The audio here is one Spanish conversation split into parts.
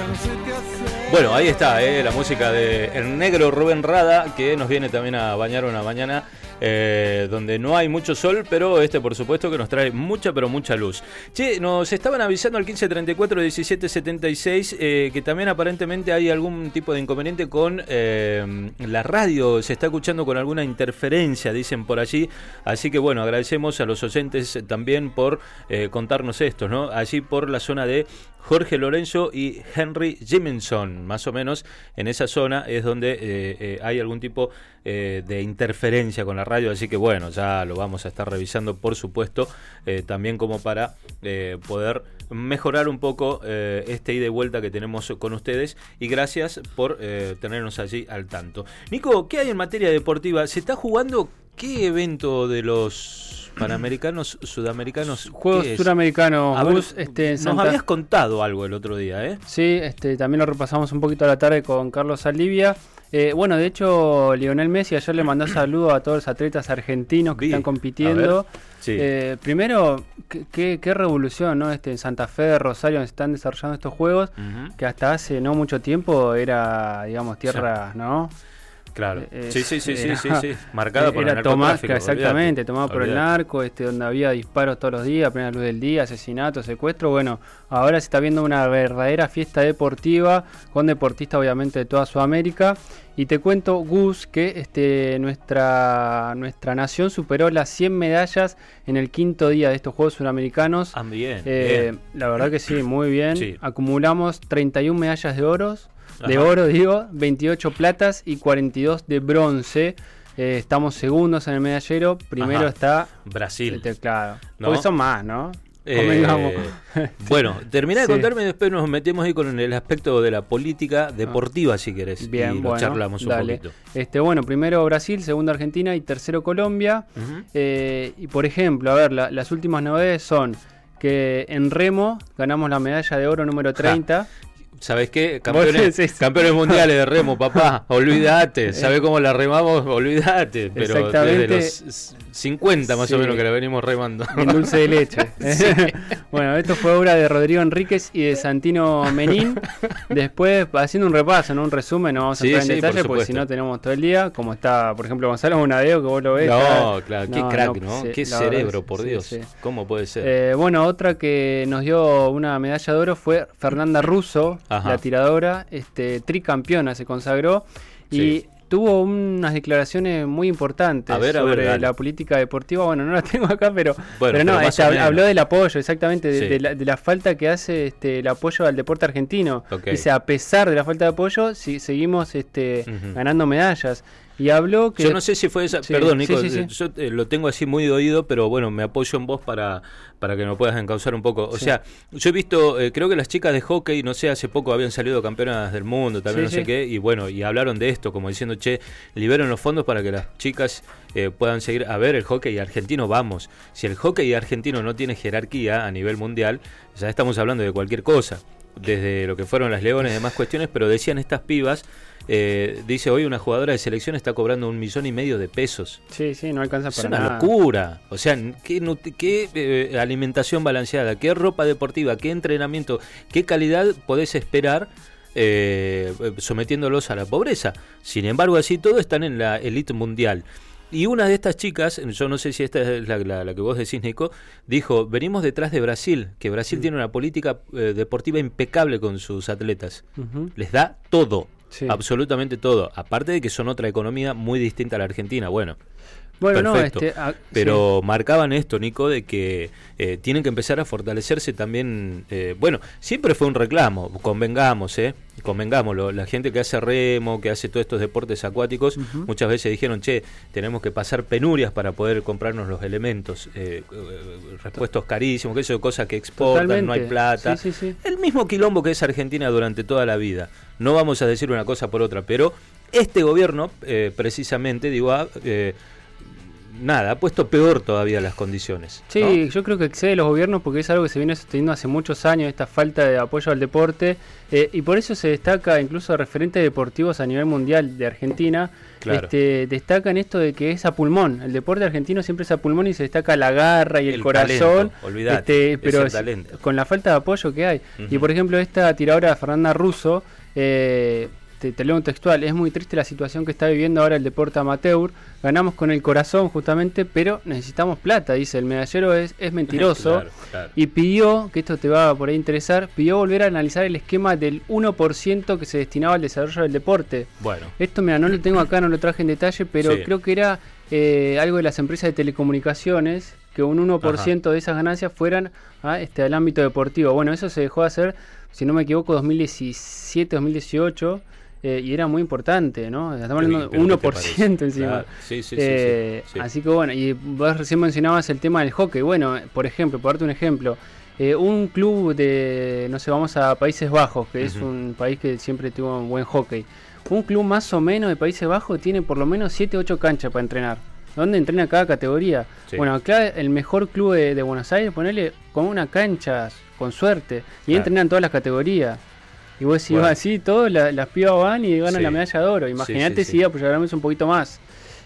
Bueno, ahí está, la música de el negro Rubén Rada, que nos viene también a bañar una mañana donde no hay mucho sol, pero por supuesto que nos trae mucha, pero mucha luz. Che, nos estaban avisando al 1534-1776 que también aparentemente hay algún tipo de inconveniente con la radio, se está escuchando con alguna interferencia, dicen por allí, así que bueno, agradecemos a los oyentes también por contarnos esto, ¿no? Allí por la zona de Jorge Lorenzo y Henry Jiminson, más o menos en esa zona es donde hay algún tipo de interferencia con la radio, así que bueno, ya lo vamos a estar revisando, por supuesto, también como para poder mejorar un poco este ida y vuelta que tenemos con ustedes, y gracias por tenernos allí al tanto. Nico, ¿qué hay en materia deportiva? ¿Se está jugando qué evento de los panamericanos, sudamericanos? Juegos suramericanos. Nos habías contado algo el otro día, ¿eh? Sí, también lo repasamos un poquito a la tarde con Carlos Alivia. Bueno, de hecho, Lionel Messi ayer le mandó saludos a todos los atletas argentinos que están compitiendo. Sí. Primero, qué revolución, ¿no? En Santa Fe, de Rosario, donde se están desarrollando estos juegos, que hasta hace no mucho tiempo era, digamos, tierra, ¿no? Claro, sí, marcada por el narcotráfico. Exactamente, tomada por el narco, donde había disparos todos los días, plena luz del día, asesinatos, secuestros. Bueno, ahora se está viendo una verdadera fiesta deportiva con deportistas obviamente de toda Sudamérica. Y te cuento, Gus, que nuestra nación superó las 100 medallas en el quinto día de estos Juegos Suramericanos. Bien. La verdad que sí, muy bien. Sí. Acumulamos 31 medallas de oro, 28 platas y 42 de bronce. Estamos segundos en el medallero. Primero está Brasil. Claro. ¿No? Porque son más, ¿no? Bueno, termina de contarme y después nos metemos ahí con el aspecto de la política deportiva, si querés. Bien, y lo charlamos un poquito. Bueno, primero Brasil, segundo Argentina y tercero Colombia. Y por ejemplo, a ver, las últimas novedades son que en remo ganamos la medalla de oro número 30. ¿Sabés qué? Campeones mundiales de remo, papá, olvídate. ¿Sabés cómo la remamos? Olvídate. Pero desde los 50 más o menos que la venimos remando. En dulce de leche. Sí. Bueno, esto fue obra de Rodrigo Enríquez y de Santino Menín. Después, haciendo un repaso, ¿no? Un resumen, no vamos a entrar en detalle porque si no tenemos todo el día. Como está, por ejemplo, Gonzalo Bonadeo, que vos lo ves. No, claro, qué crack, ¿no? Qué cerebro, por Dios. Sí. ¿Cómo puede ser? Bueno, otra que nos dio una medalla de oro fue Fernanda Russo. Ajá. La tiradora, tricampeona, se consagró y tuvo unas declaraciones muy importantes sobre la política deportiva. Bueno, no la tengo acá, pero no, habló del apoyo, exactamente, de la falta que hace el apoyo al deporte argentino. Dice, a pesar de la falta de apoyo, seguimos ganando medallas. Y habló que... Yo no sé si fue esa... Perdón, Nico, yo lo tengo así muy de oído, pero bueno, me apoyo en vos para que me puedas encauzar un poco. O sea, yo he visto, creo que las chicas de hockey, no sé, hace poco habían salido campeonas del mundo, también no sé qué, y bueno, y hablaron de esto, como diciendo, liberen los fondos para que las chicas puedan seguir a ver el hockey argentino. Vamos, si el hockey argentino no tiene jerarquía a nivel mundial, ya estamos hablando de cualquier cosa, desde lo que fueron las Leones y demás cuestiones, pero decían estas pibas... dice, hoy una jugadora de selección está cobrando 1,5 millones de pesos. Sí, no alcanza para nada. Es una locura. O sea, qué alimentación balanceada, qué ropa deportiva, qué entrenamiento, qué calidad podés esperar sometiéndolos a la pobreza. Sin embargo, así todo están en la elite mundial. Y una de estas chicas, yo no sé si esta es la que vos decís, Nico, dijo, venimos detrás de Brasil, que Brasil tiene una política deportiva impecable con sus atletas. Les da todo. Sí. Absolutamente todo, aparte de que son otra economía muy distinta a la Argentina. Bueno, perfecto. Pero marcaban esto, Nico, de que tienen que empezar a fortalecerse también. Bueno, siempre fue un reclamo, convengámoslo. La gente que hace remo, que hace todos estos deportes acuáticos, muchas veces dijeron, tenemos que pasar penurias para poder comprarnos los elementos, repuestos carísimos, que eso, cosas que exportan, totalmente. No hay plata. Sí. El mismo quilombo que es Argentina durante toda la vida. No vamos a decir una cosa por otra, pero este gobierno, precisamente, nada, ha puesto peor todavía las condiciones. Sí, ¿no? Yo creo que excede los gobiernos porque es algo que se viene sosteniendo hace muchos años, esta falta de apoyo al deporte, y por eso se destaca incluso referentes deportivos a nivel mundial de Argentina, claro. Destacan esto de que es a pulmón, el deporte argentino siempre es a pulmón y se destaca la garra y el corazón, talento, olvidate, pero con la falta de apoyo que hay. Y por ejemplo esta tiradora Fernanda Russo, te leo un textual: es muy triste la situación que está viviendo ahora el deporte amateur, ganamos con el corazón justamente, pero necesitamos plata, dice, el medallero es mentiroso. Claro. Y pidió, que esto te va a por ahí interesar, pidió volver a analizar el esquema del 1% que se destinaba al desarrollo del deporte. Bueno, esto mira, no lo tengo acá, no lo traje en detalle, pero sí, creo que era algo de las empresas de telecomunicaciones, que un 1% de esas ganancias fueran al ámbito deportivo. Bueno, eso se dejó de hacer, si no me equivoco, 2017, 2018, y era muy importante, ¿no? Estamos hablando de 1% encima. Claro. Sí. Así que bueno, y vos recién mencionabas el tema del hockey. Bueno, por ejemplo, por darte un ejemplo, un club de, no sé, vamos a Países Bajos, que es un país que siempre tuvo un buen hockey. Un club más o menos de Países Bajos tiene por lo menos 7 o 8 canchas para entrenar. ¿Dónde entrena cada categoría? Sí. Bueno, acá el mejor club de Buenos Aires, ponerle con una cancha, con suerte, y entrenan todas las categorías. Y vos decís, bueno, así, todas las pibas van y ganan la medalla de oro. Imagínate si apoyáramos un poquito más.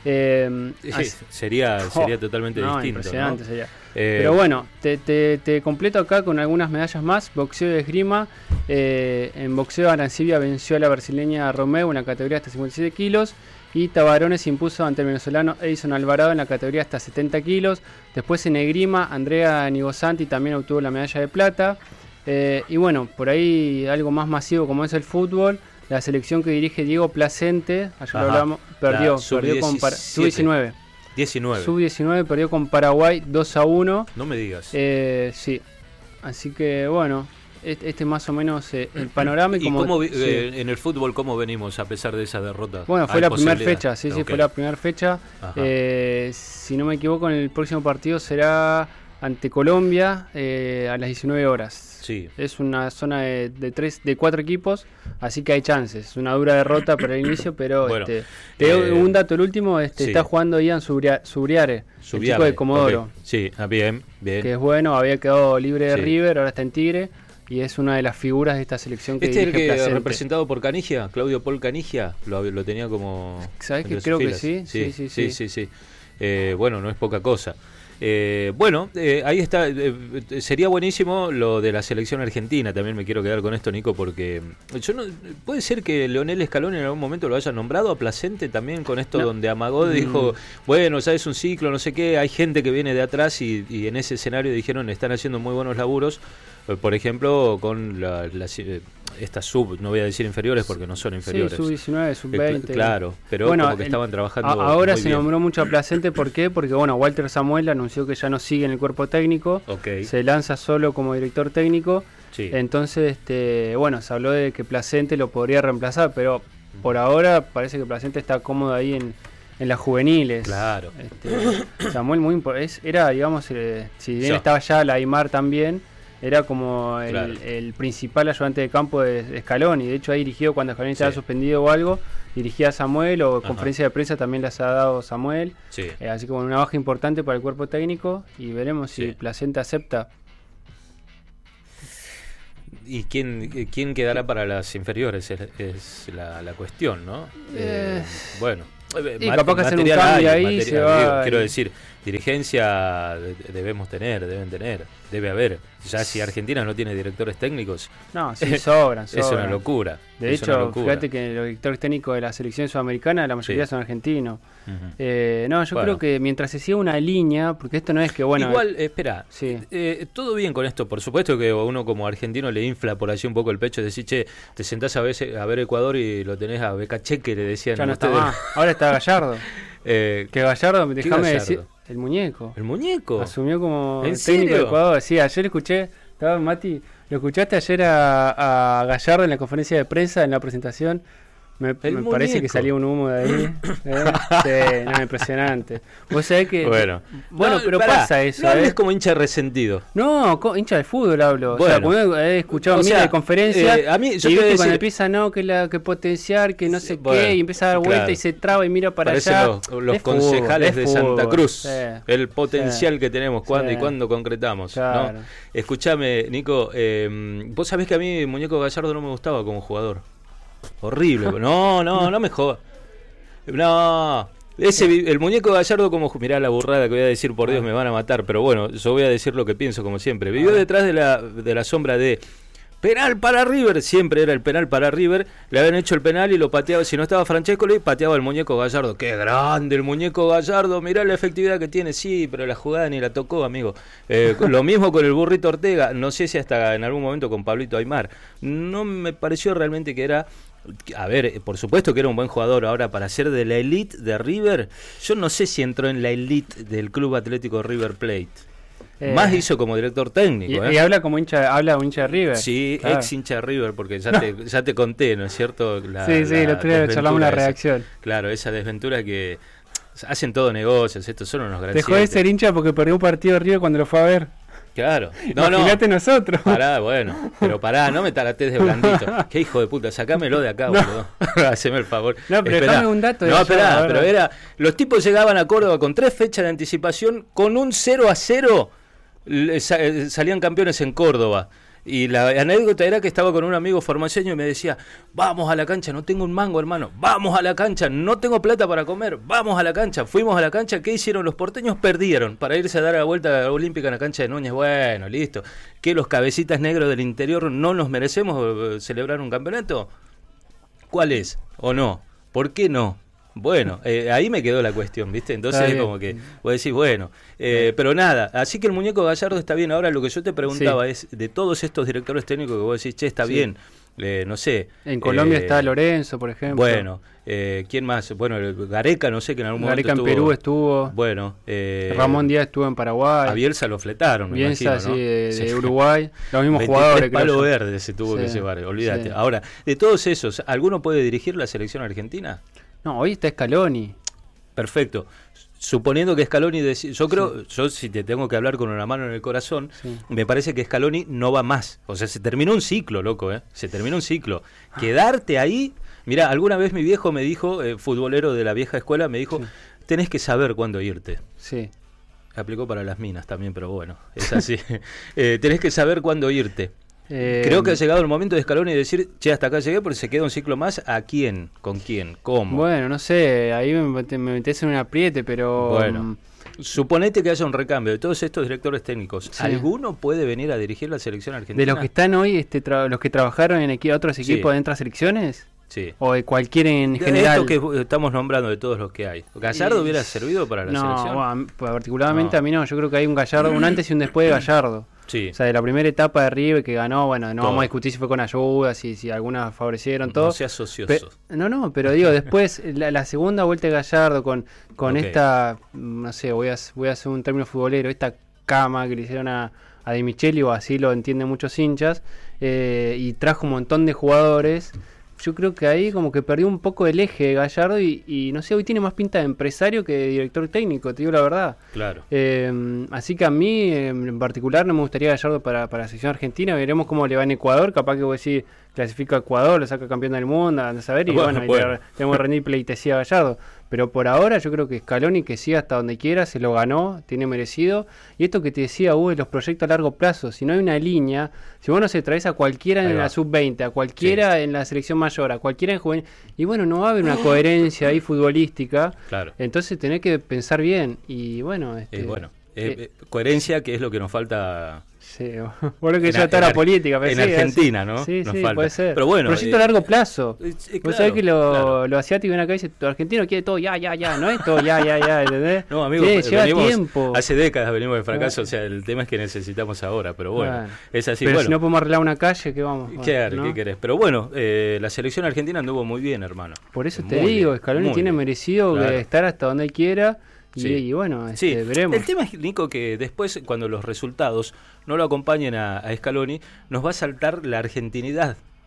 Sería totalmente distinto. Impresionante, ¿no? Sería. Pero bueno, te completo acá con algunas medallas más. Boxeo y esgrima. En boxeo, Arancibia venció a la brasileña Romeo en la categoría hasta 57 kilos. Y Tabarones impuso ante el venezolano Edison Alvarado en la categoría hasta 70 kilos. Después en esgrima, Andrea Nigosanti también obtuvo la medalla de plata. Y bueno, por ahí algo más masivo como es el fútbol, la selección que dirige Diego Placente, ayer lo hablamos, perdió con Sub-19. Sub-19 perdió con Paraguay 2-1. No me digas. Sí, así que bueno, este más o menos el panorama. ¿Y cómo en el fútbol cómo venimos a pesar de esa derrota? Bueno, fue la primera fecha, sí, fue la primera fecha. Si no me equivoco, en el próximo partido será ante Colombia a las 19 horas. Sí. Es una zona de 4 equipos, así que hay chances. Es una dura derrota para el inicio, pero bueno, te doy un dato, el último, está jugando Ian Subriare, el chico de Comodoro. Okay. Sí, bien. Que es bueno, había quedado libre de River, ahora está en Tigre, y es una de las figuras de esta selección que dirige Placente. ¿Este es el que representado por Canigia, Claudio Paul Canigia? Lo tenía como... ¿Sabes que creo filas. Que sí? Bueno, no es poca cosa. Ahí está. Sería buenísimo lo de la selección argentina. También me quiero quedar con esto, Nico, porque puede ser que Leonel Scaloni en algún momento lo haya nombrado a Placente también con esto, donde amagó, dijo, bueno, ya es un ciclo, no sé qué, hay gente que viene de atrás y en ese escenario dijeron están haciendo muy buenos laburos, por ejemplo con estas no voy a decir inferiores porque no son inferiores. Sí, sub-19, sub-20. Claro, pero bueno, como que estaban trabajando ahora muy se bien. Nombró mucho a Placente, ¿por qué? Porque bueno, Walter Samuel anunció que ya no sigue en el cuerpo técnico, se lanza solo como director técnico, entonces se habló de que Placente lo podría reemplazar, pero por ahora parece que Placente está cómodo ahí en las juveniles. Claro. Samuel era, digamos, si bien estaba ya la Aymar también, era como el principal ayudante de campo de Scaloni. De hecho, ahí dirigió cuando Scaloni estaba suspendido o algo, dirigía a Samuel, o conferencia de prensa también las ha dado Samuel. Así como una baja importante para el cuerpo técnico, y veremos si Placente acepta. ¿Y quién quedará para las inferiores? Es la cuestión, ¿no? Bueno. Y capaz que hacer un cambio ahí se va. Quiero decir, dirigencia deben tener, debe haber. Ya si Argentina no tiene directores técnicos, no, sí, sobran. Es una locura. De hecho, fíjate que los directores técnicos de la selección sudamericana, la mayoría son argentinos. Yo creo que mientras se siga una línea, porque esto no es que igual, espera, todo bien con esto, por supuesto que uno como argentino le infla por allí un poco el pecho, decir, che, te sentás a ver Ecuador y lo tenés a Becacheque, le decían. Ya no está más. Ahora está Gallardo. Que Gallardo, déjame decir, el muñeco. ¿El muñeco? Asumió como técnico de Ecuador. Sí, ayer escuché, Mati, ¿lo escuchaste ayer a Gallardo en la conferencia de prensa, en la presentación? Me parece que salió un humo de ahí. Sí, no, impresionante. Vos sabés que... Bueno, pero pasa eso. No es como hincha resentido. No, hincha de fútbol hablo. Bueno, o sea, he escuchado miles de conferencias. A mí, yo y te cuando empieza, que potenciar, que no sé qué, y empieza a dar vuelta y se traba y mira para allá. Los concejales de Santa Cruz. El potencial que tenemos, cuándo y cuándo concretamos. Claro. ¿No? Escuchame, Nico, vos sabés que a mí Muñeco Gallardo no me gustaba como jugador. Horrible. No me jodas. No, el Muñeco Gallardo, como mirá la burrada que voy a decir, por Dios, me van a matar, pero bueno, yo voy a decir lo que pienso como siempre. Vivió detrás de la sombra de penal para River, siempre era el penal para River, le habían hecho el penal y lo pateaba, si no estaba Francescoli, pateaba el Muñeco Gallardo. Qué grande el Muñeco Gallardo, mirá la efectividad que tiene, sí, pero la jugada ni la tocó, amigo. Lo mismo con el Burrito Ortega, no sé si hasta en algún momento con Pablito Aimar. No me pareció realmente que era... A ver, por supuesto que era un buen jugador. Ahora, para ser de la elite de River, yo no sé si entró en la elite del Club Atlético River Plate. Más hizo como director técnico. Y habla como hincha de River. Sí, claro. Ex hincha de River, porque ya te conté, ¿no es cierto? Sí, lo otro día charlamos la reacción. Claro, esa desventura que hacen todo negocios, estos son unos grandes. Dejó de ser hincha porque perdió un partido de River cuando lo fue a ver. Claro. Imagínate nosotros. Pará, pero no me talatés de blandito. Qué hijo de puta, sacámelo de acá, boludo. Haceme el favor. No, pero déjame un dato. Pero los tipos llegaban a Córdoba con 3 fechas de anticipación, con un 0-0 salían campeones en Córdoba. Y la anécdota era que estaba con un amigo formaceño y me decía, vamos a la cancha, no tengo un mango, hermano, vamos a la cancha, no tengo plata para comer, vamos a la cancha. Fuimos a la cancha, ¿qué hicieron los porteños? Perdieron para irse a dar la vuelta olímpica en la cancha de Núñez. Bueno, listo. ¿Qué, los cabecitas negros del interior no nos merecemos celebrar un campeonato? ¿Cuál es? ¿O no? ¿Por qué no? Bueno, ahí me quedó la cuestión, ¿viste? Entonces como que vos decís, bueno, pero nada, así que el Muñeco Gallardo está bien. Ahora lo que yo te preguntaba es, de todos estos directores técnicos que vos decís, che, está bien, no sé. En Colombia está Lorenzo, por ejemplo. Bueno, ¿quién más? Bueno, Gareca, no sé, que en algún momento Gareca en Perú estuvo. Bueno. Ramón Díaz estuvo en Paraguay. A Bielsa lo fletaron, me imagino, ¿no? de Uruguay. Los mismos jugadores. Palo verde se tuvo que llevar, olvídate. Ahora, de todos esos, ¿alguno puede dirigir la selección argentina? No, hoy está Scaloni. Perfecto. Suponiendo que Scaloni... Yo creo, yo si te tengo que hablar con una mano en el corazón, me parece que Scaloni no va más. O sea, se terminó un ciclo, loco, Se terminó un ciclo. Quedarte ahí... Mirá, alguna vez mi viejo me dijo, futbolero de la vieja escuela, me dijo, tenés que saber cuándo irte. Sí. Aplicó para las minas también, pero bueno, es así. Tenés que saber cuándo irte. Creo que ha llegado el momento de Scaloni de decir, che, hasta acá llegué porque se queda un ciclo más. ¿A quién? ¿Con quién? ¿Cómo? Bueno, no sé, ahí me metés en un apriete, pero... Bueno, suponete que haya un recambio de todos estos directores técnicos. Sí. ¿Alguno puede venir a dirigir la selección argentina? ¿De los que están hoy, los que trabajaron en otros equipos de otras selecciones? Sí. ¿O de cualquiera en general? Esto que estamos nombrando, de todos los que hay. ¿Gallardo hubiera servido para la selección? No, particularmente a mí no. Yo creo que hay un Gallardo, un antes y un después de Gallardo. Sí. O sea, de la primera etapa de River que ganó, bueno, no vamos a discutir si fue con ayuda, si algunas favorecieron, todo. No seas ocioso. Pero digo, después, la segunda vuelta de Gallardo con esta, no sé, voy a hacer un término futbolero, esta cama que le hicieron a Di Micheli, o así lo entienden muchos hinchas, y trajo un montón de jugadores. Yo creo que ahí como que perdió un poco el eje de Gallardo y no sé, hoy tiene más pinta de empresario que de director técnico, te digo la verdad. Claro. Así que a mí en particular no me gustaría Gallardo para la selección argentina. Veremos cómo le va en Ecuador, capaz que vos decís, clasifica a Ecuador, lo saca campeón del mundo, anda a saber, y bueno. Tenemos que rendir pleitesía a Gallardo. Pero por ahora yo creo que Scaloni, que siga hasta donde quiera, se lo ganó, tiene merecido. Y esto que te decía, los proyectos a largo plazo, si no hay una línea, si vos no se traes a cualquiera en la sub-20, a cualquiera en la selección mayor, a cualquiera en juvenil, y bueno, no va a haber una coherencia ahí futbolística. Claro. Entonces tenés que pensar bien. Y bueno, coherencia, que es lo que nos falta. Sí, bueno, que ya está la política. En Argentina, ¿no? Sí, nos falta. Puede ser. Pero bueno, proyecto a largo plazo. Vos sabés que lo asiático viene acá y dice, el argentino quiere todo ya, no es todo ya, ¿entendés? No, amigo, lleva tiempo. Hace décadas venimos de fracaso, o sea, el tema es que necesitamos ahora, pero bueno, es así. Pero si no podemos arreglar una calle, ¿qué vamos? ¿Qué querés? Pero bueno, la selección argentina anduvo muy bien, hermano. Por eso te digo, Scaloni tiene merecido estar hasta donde quiera. Y bueno, veremos. El tema es, Nico, que después, cuando los resultados no lo acompañen a Scaloni, nos va a saltar la argentinidad.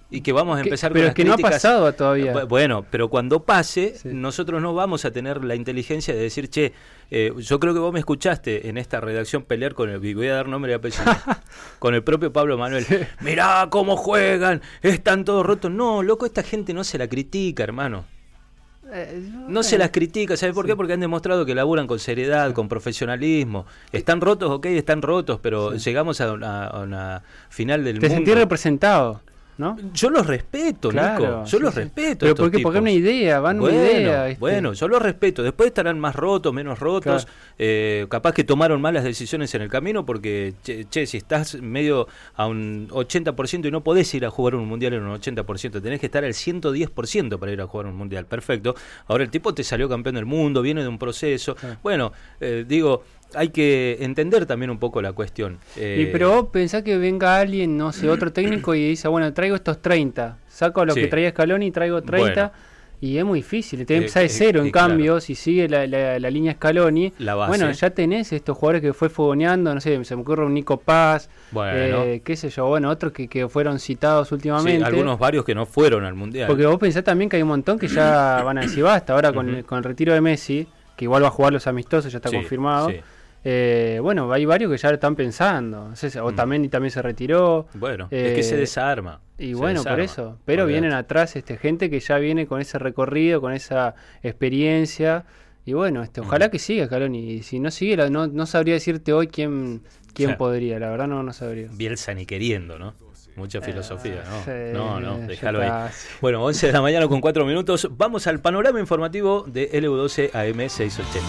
y que vamos a empezar con las críticas. Pero es que no ha pasado todavía. Bueno, pero cuando pase, nosotros no vamos a tener la inteligencia de decir, che, yo creo que vos me escuchaste en esta redacción pelear con voy a dar nombre y apellido, con el propio Pablo Manuel. Mirá cómo juegan, están todos rotos. No, loco, esta gente no se la critica, hermano. No se las critica, ¿sabes por qué? Porque han demostrado que laburan con seriedad, con profesionalismo. Están rotos, ok, están rotos, pero llegamos a una final del mundo. Te sentís representado, ¿no? Yo los respeto, claro, Nico. Yo los respeto. Pero porque es una idea, van una idea. Bueno, yo los respeto. Después estarán más rotos, menos rotos. Claro. Capaz que tomaron malas decisiones en el camino porque, che, si estás medio a un 80% y no podés ir a jugar un mundial en un 80%, tenés que estar al 110% para ir a jugar un mundial. Perfecto. Ahora el tipo te salió campeón del mundo, viene de un proceso. Claro. Bueno, digo... Hay que entender también un poco la cuestión. Pero vos pensás que venga alguien, no sé, otro técnico y dice, bueno, traigo estos 30, saco lo que traía Scaloni y traigo 30, bueno. Y es muy difícil, tenés que empezar de cero, en cambio, claro. Si sigue la línea Scaloni, bueno, ya tenés estos jugadores que fue fogoneando, no sé, se me ocurre un Nico Paz, bueno. Qué sé yo, bueno, otros que fueron citados últimamente. Sí, varios que no fueron al Mundial. Porque vos pensás también que hay un montón que ya van a decir basta, ahora con el retiro de Messi, que igual va a jugar los amistosos, ya está confirmado. Sí. Bueno, hay varios que ya lo están pensando. Otamendi también se retiró. Bueno, es que se desarma. Y bueno, por eso. Pero vienen atrás gente que ya viene con ese recorrido, con esa experiencia. Y bueno, ojalá que siga Scaloni. Y si no sigue, no sabría decirte hoy quién podría. La verdad no sabría. Bielsa ni queriendo, ¿no? Mucha filosofía, ¿no? No, déjalo ahí. Bueno, 11 de la mañana con 4 minutos. Vamos al panorama informativo de LU12 AM 680.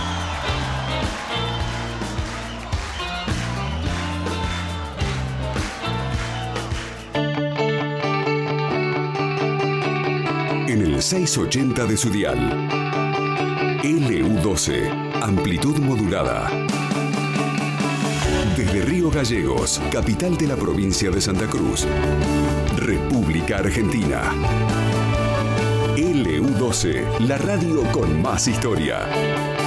En el 680 de su dial. LU12, amplitud modulada. Desde Río Gallegos, capital de la provincia de Santa Cruz, República Argentina. LU12, la radio con más historia.